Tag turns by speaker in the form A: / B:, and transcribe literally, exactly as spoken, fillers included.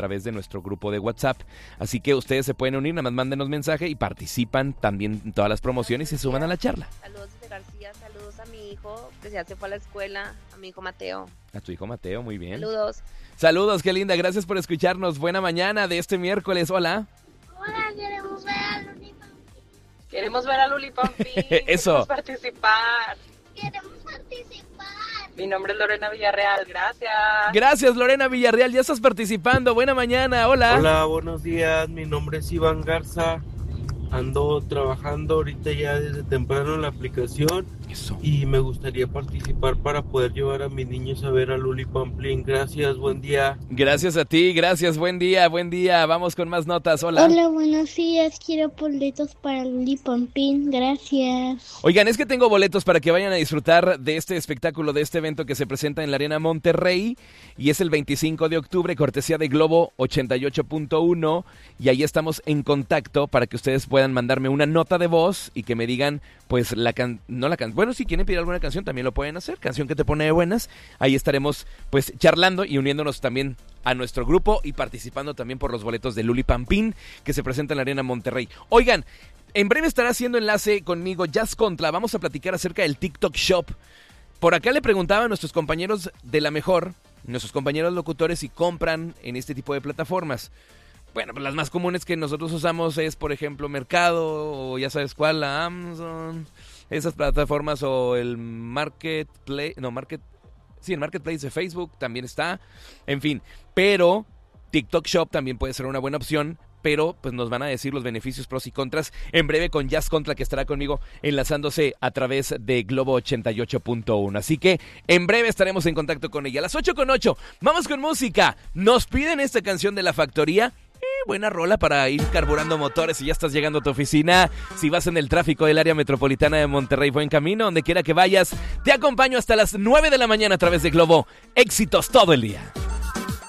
A: través de nuestro grupo de WhatsApp. Así que ustedes se pueden unir, nada más mándenos mensaje y participan también en todas las promociones y se suman a la charla.
B: Saludos de García, saludos a mi hijo que ya se fue a la escuela, a mi hijo Mateo.
A: A tu hijo Mateo, muy bien.
B: Saludos.
A: Saludos, qué linda, gracias por escucharnos. Buena mañana de este miércoles, hola.
C: Hola, queremos ver a Luli Pampín.
B: Queremos ver a Luli Pampín.
A: Eso.
B: Queremos participar.
C: Queremos participar.
B: Mi nombre es Lorena Villarreal, gracias.
A: Gracias, Lorena Villarreal, ya estás participando. Buena mañana, hola.
D: Hola, buenos días, mi nombre es Iván Garza. Ando trabajando ahorita ya desde temprano en la aplicación.
A: Eso.
D: Y me gustaría participar para poder llevar a mis niños a ver a Luli Pampín. Gracias, buen día.
A: Gracias a ti, gracias, buen día, buen día. Vamos con más notas, hola.
C: Hola, buenos días. Quiero boletos para Luli Pampín. Gracias.
A: Oigan, es que tengo boletos para que vayan a disfrutar de este espectáculo, de este evento que se presenta en la Arena Monterrey. Y es el veinticinco de octubre, cortesía de Globo ochenta y ocho punto uno. Y ahí estamos en contacto para que ustedes puedan mandarme una nota de voz y que me digan, pues, la can... no la canción. Bueno, si quieren pedir alguna canción, también lo pueden hacer. Canción que te pone de buenas. Ahí estaremos, pues, charlando y uniéndonos también a nuestro grupo y participando también por los boletos de Luli Pampín, que se presenta en la Arena Monterrey. Oigan, en breve estará haciendo enlace conmigo Jazz Contra. Vamos a platicar acerca del TikTok Shop. Por acá le preguntaba a nuestros compañeros de La Mejor, nuestros compañeros locutores, si compran en este tipo de plataformas. Bueno, pues las más comunes que nosotros usamos es, por ejemplo, Mercado, o ya sabes cuál, la Amazon, esas plataformas, o el Marketplace, no, Market, sí, el Marketplace de Facebook también está, en fin, pero TikTok Shop también puede ser una buena opción, pero pues nos van a decir los beneficios, pros y contras, en breve con Jazz Contra, que estará conmigo enlazándose a través de Globo ochenta y ocho punto uno. Así que en breve estaremos en contacto con ella. A las ocho con ocho, vamos con música. Nos piden esta canción de La Factoría. Eh, buena rola para ir carburando motores si ya estás llegando a tu oficina, si vas en el tráfico del área metropolitana de Monterrey. Buen camino, donde quiera que vayas. Te acompaño hasta las nueve de la mañana a través de Globo. Éxitos todo el día.